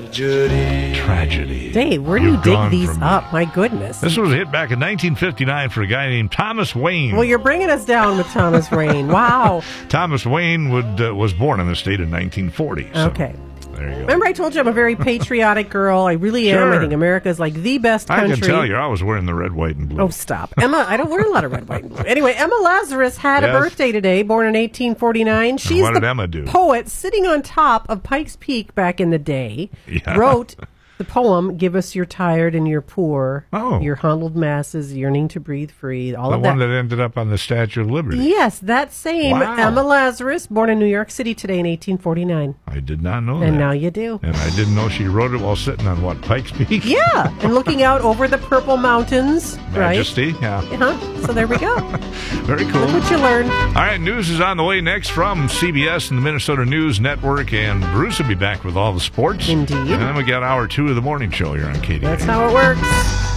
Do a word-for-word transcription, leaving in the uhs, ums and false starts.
Tragedy. Dave, where do You've you dig gone these from- up? My goodness. This was a hit back in nineteen fifty-nine for a guy named Thomas Wayne. Well, you're bringing us down with Thomas Wayne. Wow. Thomas Wayne would, uh, was born in the state in nineteen forty. So Okay. there you go. Remember I told you I'm a very patriotic girl? I really am. Sure. I think America's like the best country. I can tell you're always wearing the red, white, and blue. Oh, stop. Emma, I don't wear a lot of red, white, and blue. Anyway, Emma Lazarus had Yes. a birthday today, born in eighteen forty-nine. She's what did the Emma do? poet sitting on top of Pikes Peak back in the day. Yeah. Wrote the poem, Give Us Your Tired and Your Poor, Oh. Your Huddled Masses, Yearning to Breathe Free, all The of that. one that ended up on the Statue of Liberty. Yes, that same Wow. Emma Lazarus, born in New York City today in eighteen forty-nine. I did not know And that. now you do. And I didn't know she wrote it while sitting on, what, Pikes Peak? Yeah, and looking out over the Purple Mountains, Majesty, yeah. right? Uh-huh. So there we go. Very cool. Look what you learned. All right, news is on the way next from C B S and the Minnesota News Network, and Bruce will be back with all the sports. Indeed. And then we got hour two of the morning show here on K D A. That's how it works.